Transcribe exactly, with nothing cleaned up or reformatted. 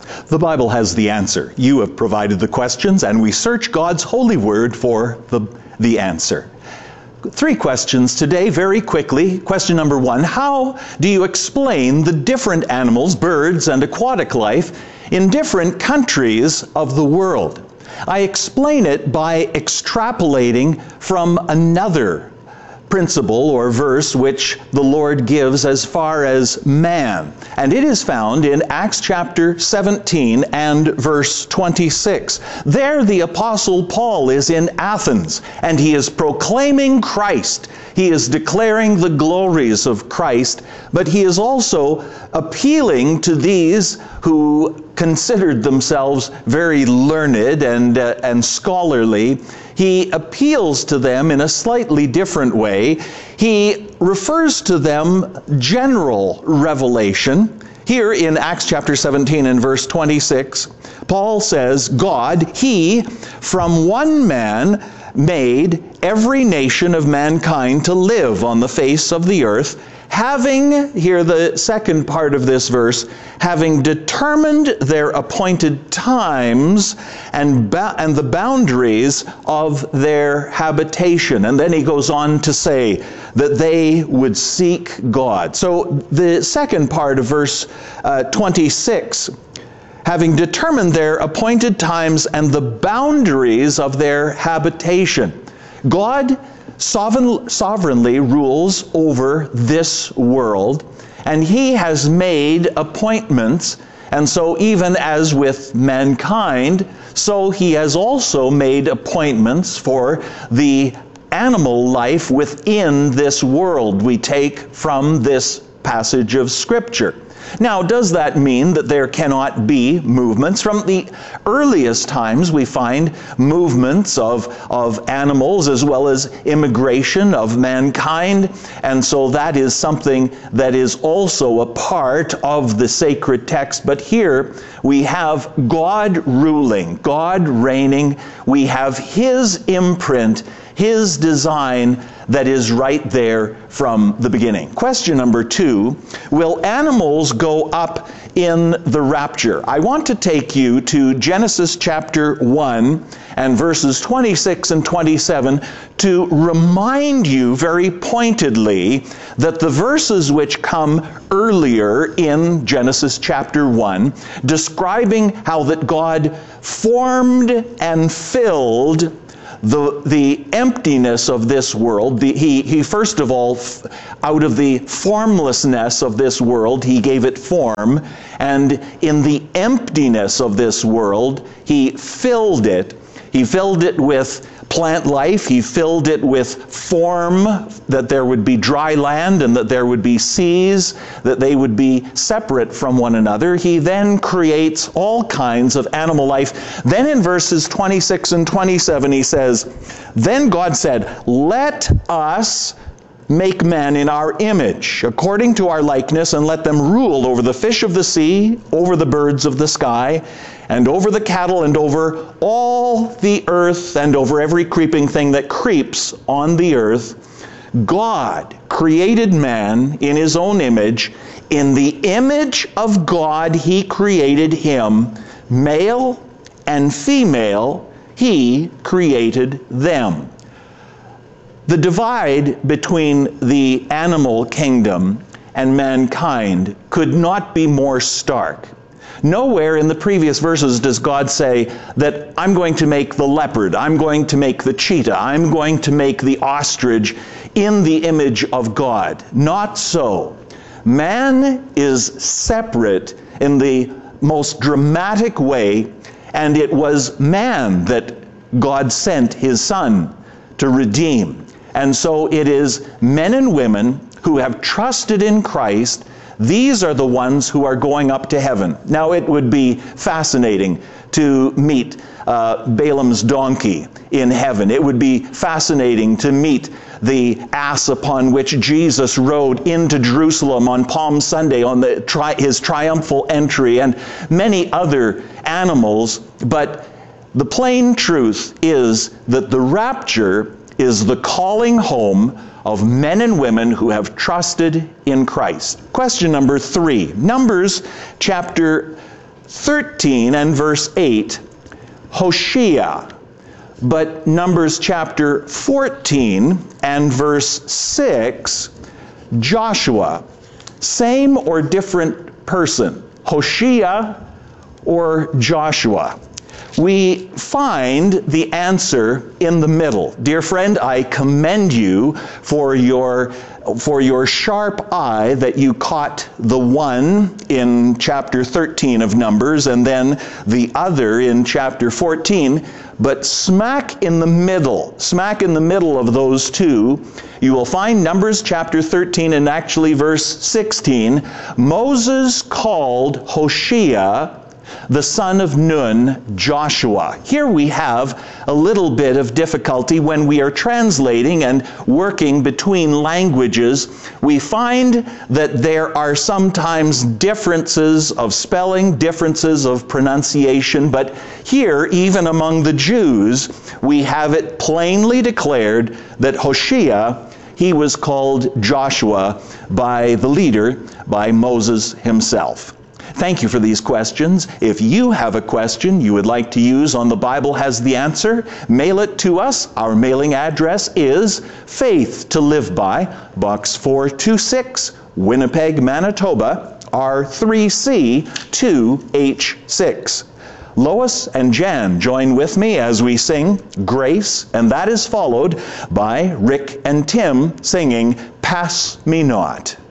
The Bible has the answer. You have provided the questions, and we search God's holy word for the, the answer. Three questions today, very quickly. Question number one, how do you explain the different animals, birds, and aquatic life in different countries of the world? I explain it by extrapolating from another principle or verse which the Lord gives as far as man. And it is found in Acts chapter seventeen and verse twenty-six. There the Apostle Paul is in Athens, and he is proclaiming Christ. He is declaring the glories of Christ, but he is also appealing to these who considered themselves very learned and, uh, and scholarly. He appeals to them in a slightly different way. He refers to them general revelation. Here in Acts chapter seventeen and verse twenty-six, Paul says, God, He from one man made every nation of mankind to live on the face of the earth, having, here the second part of this verse, having determined their appointed times and, ba- and the boundaries of their habitation. And then he goes on to say that they would seek God. So the second part of verse uh, twenty-six, having determined their appointed times and the boundaries of their habitation. God sovereign, sovereignly rules over this world, and He has made appointments. And so even as with mankind, so He has also made appointments for the animal life within this world we take from this passage of Scripture. Now, does that mean that there cannot be movements? From the earliest times, we find movements of, of animals as well as immigration of mankind. And so that is something that is also a part of the sacred text. But here we have God ruling, God reigning. We have His imprint, His design that is right there from the beginning. Question number two, will animals go up in the rapture? I want to take you to Genesis chapter one and verses twenty-six and twenty-seven to remind you very pointedly that the verses which come earlier in Genesis chapter one, describing how that God formed and filled The, the emptiness of this world, the, he, he first of all, f- out of the formlessness of this world, He gave it form, and in the emptiness of this world, He filled it. He filled it with plant life. He filled it with form, that there would be dry land and that there would be seas, that they would be separate from one another. He then creates all kinds of animal life. Then in verses twenty-six and twenty-seven, he says, then God said, let us make man in our image, according to our likeness, and let them rule over the fish of the sea, over the birds of the sky, and over the cattle, and over all the earth, and over every creeping thing that creeps on the earth. God created man in His own image. In the image of God He created him. Male and female He created them. The divide between the animal kingdom and mankind could not be more stark. Nowhere in the previous verses does God say that I'm going to make the leopard, I'm going to make the cheetah, I'm going to make the ostrich in the image of God. Not so. Man is separate in the most dramatic way, and it was man that God sent His Son to redeem. And so it is men and women who have trusted in Christ. These are the ones who are going up to heaven. Now, it would be fascinating to meet uh, Balaam's donkey in heaven. It would be fascinating to meet the ass upon which Jesus rode into Jerusalem on Palm Sunday on the tri- his triumphal entry, and many other animals. But the plain truth is that the rapture is the calling home of men and women who have trusted in Christ. Question number three. Numbers chapter thirteen and verse eight, Hoshea. But Numbers chapter fourteen and verse six, Joshua. Same or different person? Hoshea or Joshua? We find the answer in the middle. Dear friend, I commend you for your for your sharp eye that you caught the one in chapter thirteen of Numbers and then the other in chapter fourteen. But smack in the middle, smack in the middle of those two, you will find Numbers chapter thirteen and actually verse sixteen. Moses called Hoshea, the son of Nun, Joshua. Here we have a little bit of difficulty when we are translating and working between languages. We find that there are sometimes differences of spelling, differences of pronunciation, but here, even among the Jews, we have it plainly declared that Hoshea, he was called Joshua by the leader, by Moses himself. Thank you for these questions. If you have a question you would like to use on The Bible Has the Answer, mail it to us. Our mailing address is Faith to Live By, Box four two six, Winnipeg, Manitoba, R three C two H six. Lois and Jan join with me as we sing Grace, and that is followed by Rick and Tim singing Pass Me Not.